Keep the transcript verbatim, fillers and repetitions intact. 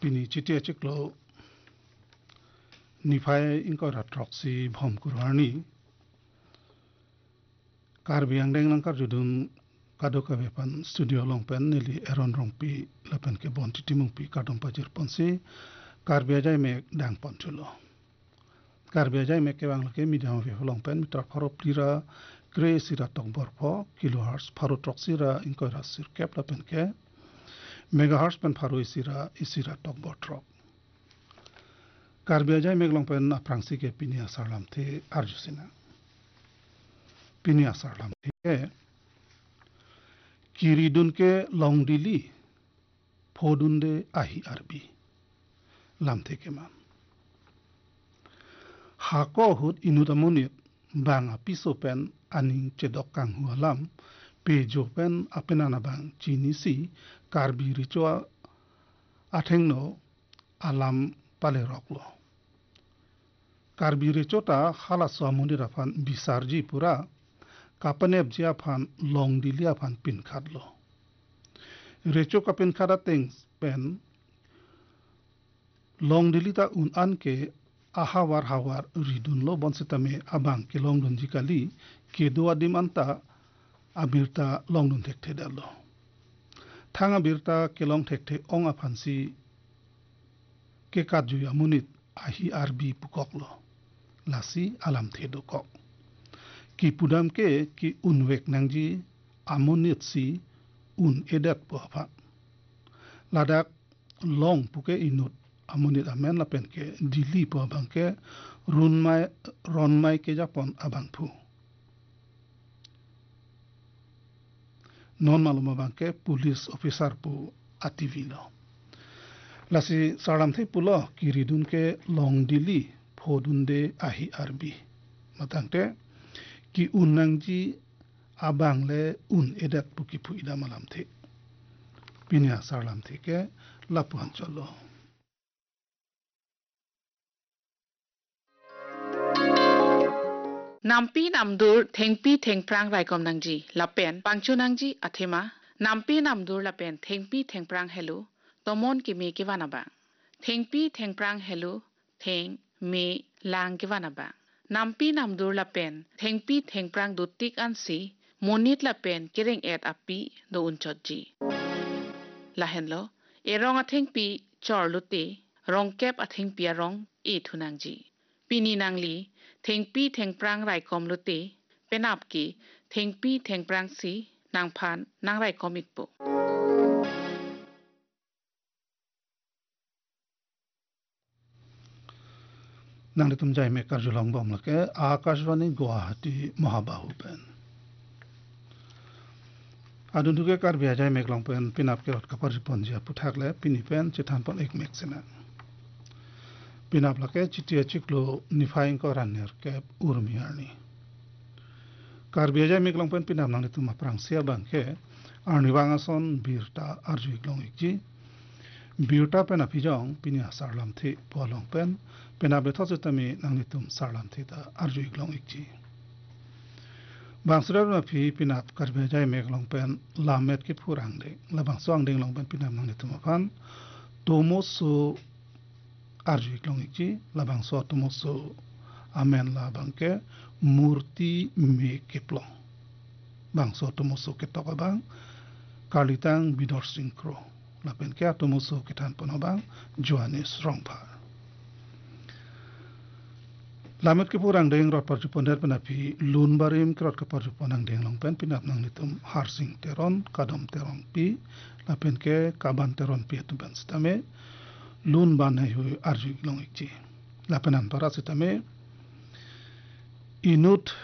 pini chitia chiklo nifai ingko ratroksi bom kurani karbiang deng langkar judun kado kavepan studio longpen nili eron rongpi lapen ke bon titimung pi kadong pajir ponsi karbia jai me dang ponchulo karbia jai me ke bang lake medium wave longpen mitra pharo plira gray sira tong borpo kilohertz pharo troksira ingko rasir kep lapen ke megahertz pen pharo isira isira tong bortrok karbia jai me longpen aprangsi ke pinia sarlam the arjusina pinia sarlam the kiridun ke longdili phodunde ahi arbi lam theke man hako hut inutamunit bang apiso pen aning chedok kang hualam pejo pen apenana bang chinisi karbi richoa athengno alam pale roklo karbi richota hala swamundi rafan bisarji pura kapanep jia phan long dilia phan pin khadlo recho kapin khada things pen long dilita un an ke ahawar hawar ridun lo bonsitame abang ke long dun jikali ke do adim anta abirta long dun thek thedalo thanga birta ke long thek the ong aphansi ke kaju amunit ahi arbi pukoklo lasi alam thedokok ki pudam ke ki unwek nangji amonit si un edat poha ladak long puke inut amonit amen lapen ke dili po bangke runmai ronmai ke japon abang pu non maluma bangke police officer pu ativilo lasi salam thei pulo kiridun ke long dili phodunde ahi arbi matangte ki unangji abang le un edat puki pu ida malam the pinya sarlam the ke lapuan cholo nampi namdur thengpi thengprang raikom nangji lapen pangchu nangji athema nampi namdur lapen thengpi thengprang hello tomon ki me ki wanaba thengpi thengprang hello theng me lang ki wanaba nampi namdur lapen thengpi thengprang dutik ansi monit lapen kereng et api do unchotji lahenlo erong athengpi chorlute rongkep athengpi arong e thunangji pini nangli thengpi thengprang raikom lute penapki thengpi thengprang si nangphan nang raikom itpo nangli tum jai me karjulang bom lake akashvani guwahati mahabahu pen adun duke karbia jai me longpen pinap ke rot kapar jipon jia puthakle pini pen chithan pon ek mek sina pinap lake chitia chiklo nifaing ko ranner ke urmiarni karbia jai me longpen pinap nangli tum aprang sia bangke arni bangason birta arju iklong ikji birta pen apijong pinia sarlam thi polong pen penabe thosutami nangnitum sarlam thi ta arju iklong ikji bangsra na phi pinap karbe jai meglong pen lamet ki phurang de labang song ding long pen pinap nangnitum phan tomoso arju iklong ikji labang so tomoso amen la bangke murti me keplong bang so tomoso ketok bang kalitang bidor singkro lapen ke tomoso ketan ponobang joanes rongpa lamet ke purang deng rot parju ponder penapi lun barim krot ke parju ponang deng long pen pinap nang nitum harsing teron kadom terong pi lapen ke kaban teron pi tu ban stame lun ban hai hu arju long ikji lapenan para sitame inut